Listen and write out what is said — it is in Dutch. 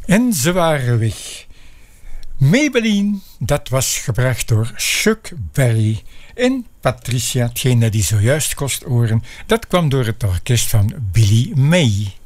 En ze waren weg. Maybelline, dat was gebracht door Chuck Berry. En Patricia, hetgeen dat die zojuist kost horen, dat kwam door het orkest van Billy May.